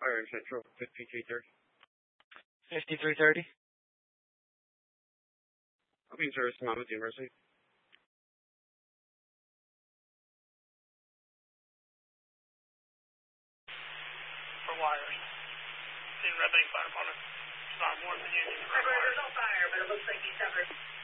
Iron Central, 5330. 5330. I'll be in service to Monmouth University. For wires. See, repping fire upon it. It's not more than Union. There's no fire, but it looks like he's covered.